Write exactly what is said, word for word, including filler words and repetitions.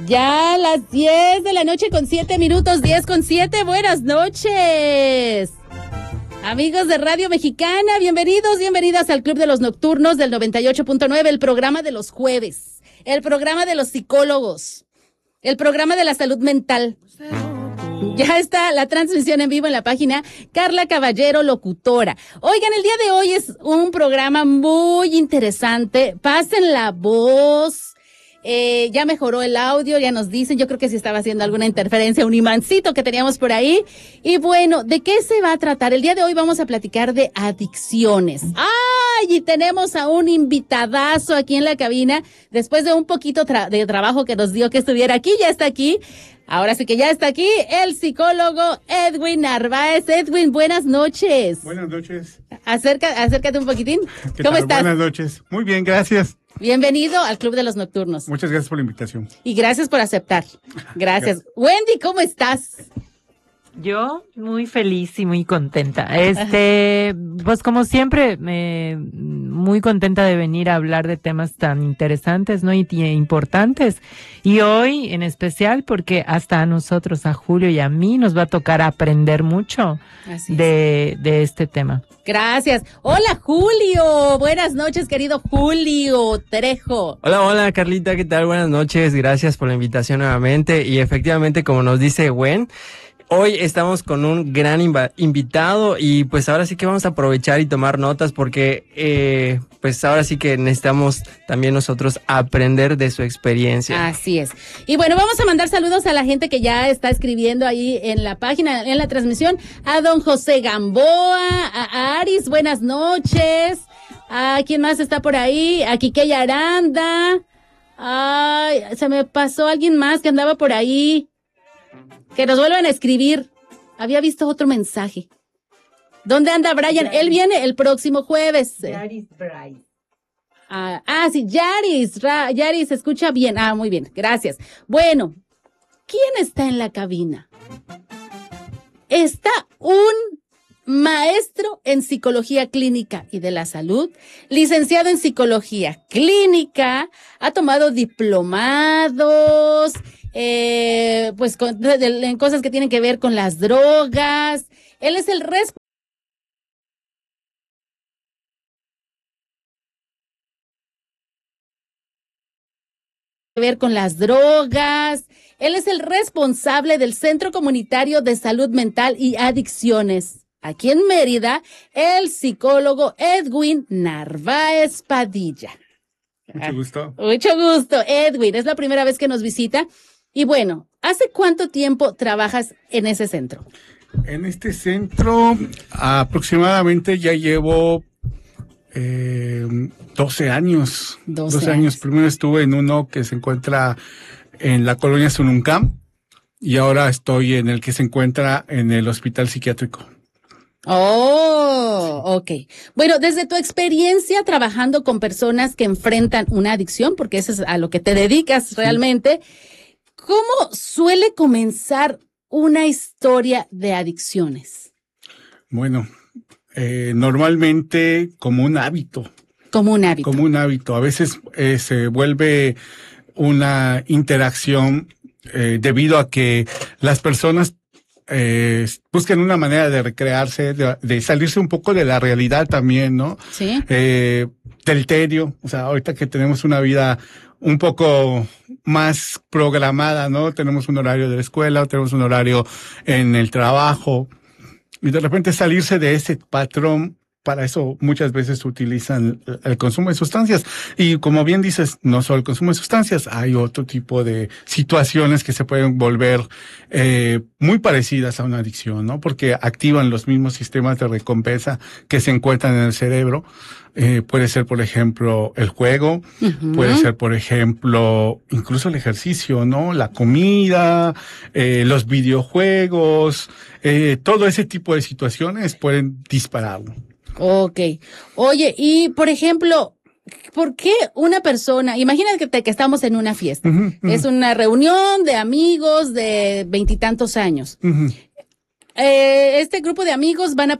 Ya las diez de la noche con siete minutos, diez con siete, buenas noches. Amigos de Radio Mexicana, bienvenidos, bienvenidas al Club de los Nocturnos del noventa y ocho punto nueve, el programa de los jueves, el programa de los psicólogos, el programa de la salud mental. Ya está la transmisión en vivo en la página Carla Caballero, locutora. Oigan, el día de hoy es un programa muy interesante. Pasen la voz. Eh, ya mejoró el audio, ya nos dicen, yo creo que sí estaba haciendo alguna interferencia, un imancito que teníamos por ahí. Y bueno, ¿de qué se va a tratar? El día de hoy vamos a platicar de adicciones. ¡Ay! Y tenemos a un invitadazo aquí en la cabina, después de un poquito tra- de trabajo que nos dio que estuviera aquí, ya está aquí. Ahora sí que ya está aquí el psicólogo Edwin Narváez. Edwin, buenas noches. Buenas noches. Acerca, acércate un poquitín. ¿Cómo tal? estás? Buenas noches. Muy bien, gracias. Bienvenido al Club de los Nocturnos. Muchas gracias por la invitación. Y gracias por aceptar. Gracias. Gracias. Wendy, ¿cómo estás? Yo muy feliz y muy contenta. Este, pues como siempre, eh, muy contenta de venir a hablar de temas tan interesantes, ¿no? Y, y importantes. Y hoy en especial porque hasta a nosotros, a Julio y a mí, nos va a tocar aprender mucho de, de este tema. Gracias. Hola, Julio. Buenas noches, querido Julio Trejo. Hola, hola, Carlita. ¿Qué tal? Buenas noches. Gracias por la invitación nuevamente. Y efectivamente, como nos dice Gwen, hoy estamos con un gran inv- invitado y pues ahora sí que vamos a aprovechar y tomar notas porque eh, pues ahora sí que necesitamos también nosotros aprender de su experiencia. Así es. Y bueno, vamos a mandar saludos a la gente que ya está escribiendo ahí en la página, en la transmisión, a don José Gamboa, a Aris, buenas noches, a quién más está por ahí, a Quique Aranda, ay, se me pasó alguien más que andaba por ahí. Que nos vuelvan a escribir. Había visto otro mensaje. ¿Dónde anda Brian? Él viene el próximo jueves. Yaris Bryce. Ah, ah, sí, Yaris. Ra, Yaris, escucha bien. Ah, muy bien, gracias. Bueno, ¿quién está en la cabina? Está un maestro en psicología clínica y de la salud, licenciado en psicología clínica, ha tomado diplomados, eh, pues con, de, de, en cosas que tienen que ver con las drogas. Él es el responsable ver con las drogas. Él es el responsable del Centro Comunitario de Salud Mental y Adicciones. Aquí en Mérida, el psicólogo Edwin Narváez Padilla. Mucho gusto. Mucho gusto, Edwin. Es la primera vez que nos visita. Y bueno, ¿hace cuánto tiempo trabajas en ese centro? En este centro aproximadamente ya llevo eh, doce años. doce, doce años. Primero estuve en uno que se encuentra en la colonia Sununcam y ahora estoy en el que se encuentra en el hospital psiquiátrico. Oh, ok. Bueno, desde tu experiencia trabajando con personas que enfrentan una adicción, porque eso es a lo que te dedicas realmente, ¿cómo suele comenzar una historia de adicciones? Bueno, eh, normalmente como un hábito. Como un hábito. Como un hábito. A veces eh, se vuelve una interacción eh, debido a que las personas Eh, buscan una manera de recrearse, de, de salirse un poco de la realidad también, ¿no? Sí. Eh, del tedio, o sea, ahorita que tenemos una vida un poco más programada, ¿no? Tenemos un horario de la escuela, tenemos un horario en el trabajo, y de repente salirse de ese patrón. Para eso muchas veces utilizan el consumo de sustancias. Y como bien dices, no solo el consumo de sustancias, hay otro tipo de situaciones que se pueden volver eh, muy parecidas a una adicción, ¿no? Porque activan los mismos sistemas de recompensa que se encuentran en el cerebro. Eh, puede ser, por ejemplo, el juego, uh-huh. Puede ser, por ejemplo, incluso el ejercicio, ¿no? La comida, eh, los videojuegos, eh, todo ese tipo de situaciones pueden dispararlo. Ok. Oye, y por ejemplo, ¿por qué una persona, imagínate que, te, que estamos en una fiesta, uh-huh, uh-huh. Es una reunión de amigos de veintitantos años. Uh-huh. Eh, este grupo de amigos van a